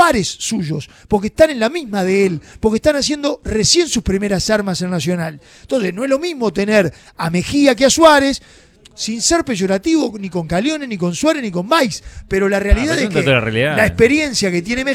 pares suyos, porque están en la misma de él, porque están haciendo recién sus primeras armas en Nacional. Entonces, no es lo mismo tener a Mejía que a Suárez, sin ser peyorativo ni con Calione, ni con Suárez, ni con Baix, pero la realidad es que la experiencia que tiene Mejía